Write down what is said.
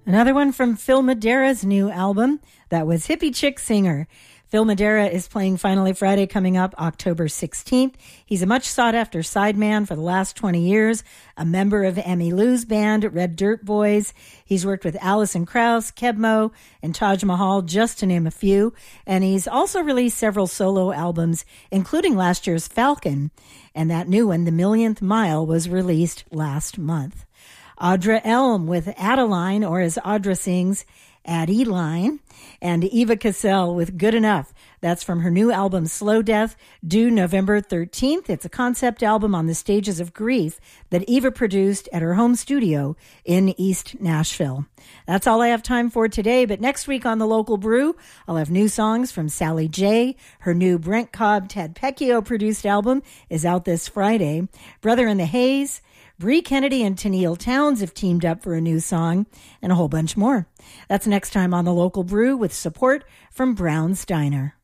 Another one from Phil Madera's new album. That was Hippie Chick Singer. Phil Madera is playing Finally Friday coming up October 16th. He's a much sought-after sideman for the last 20 years, a member of Emmy Lou's band, Red Dirt Boys. He's worked with Alison Krauss, Kebmo, and Taj Mahal, just to name a few. And he's also released several solo albums, including last year's Falcon. And that new one, The Millionth Mile, was released last month. Audra Elm with Adeline, or as Audra sings, Adeline, and Eva Cassell with Good Enough. That's from her new album, Slow Death, due November 13th. It's a concept album on the stages of grief that Eva produced at her home studio in East Nashville. That's all I have time for today, but next week on The Local Brew, I'll have new songs from Sally J. Her new Brent Cobb, Tad Pecchio produced album is out this Friday. Brother in the Haze, Bree Kennedy and Tennille Towns have teamed up for a new song, and a whole bunch more. That's next time on The Local Brew with support from Brown's Diner.